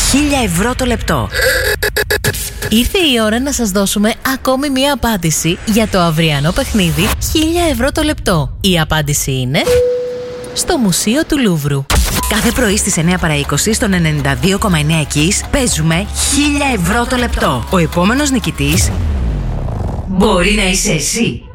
1.000 ευρώ το λεπτό. Ήρθε η ώρα να σας δώσουμε ακόμη μία απάντηση για το αυριανό παιχνίδι 1.000 ευρώ το λεπτό. Η απάντηση είναι στο Μουσείο του Λούβρου. Κάθε πρωί στις 9 παρά 20 στον 92,9 Kiss παίζουμε 1.000 ευρώ το λεπτό. Ο επόμενος νικητής μπορεί να είσαι εσύ.